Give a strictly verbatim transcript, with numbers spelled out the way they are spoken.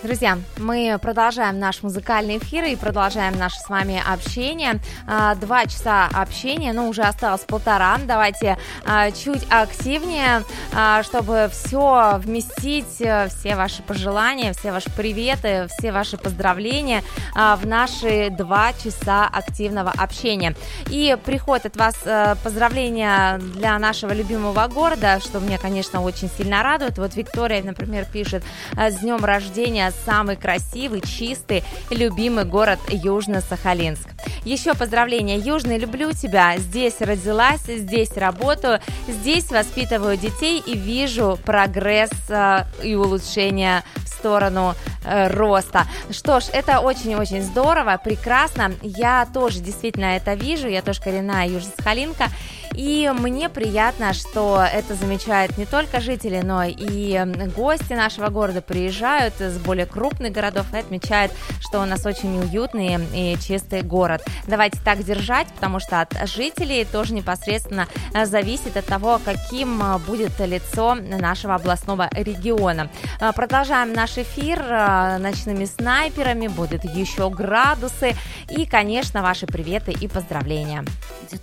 Друзья, мы продолжаем наш музыкальный эфир и продолжаем наше с вами общение. Два часа общения, ну, уже осталось полтора. Давайте чуть активнее, чтобы все вместить, все ваши пожелания, все ваши приветы, все ваши поздравления в наши два часа активного общения. И приходит от вас поздравления для нашего любимого города, что меня, конечно, очень сильно радует. Вот Виктория, например, пишет: с днем рождения, самый красивый, чистый, любимый город Южно-Сахалинск. Еще поздравления, Южный, люблю тебя, здесь родилась, здесь работаю, здесь воспитываю детей и вижу прогресс э, и улучшение в сторону э, роста. Что ж, это очень-очень здорово, прекрасно, я тоже действительно это вижу, я тоже коренная южно-сахалинка, и мне приятно, что это замечают не только жители, но и гости нашего города приезжают с более крупных городов и отмечают, что у нас очень уютный и чистый город. Давайте так держать, потому что от жителей тоже непосредственно зависит от того, каким будет лицо нашего областного региона. Продолжаем наш эфир ночными снайперами, будут еще градусы и, конечно, ваши приветы и поздравления. Где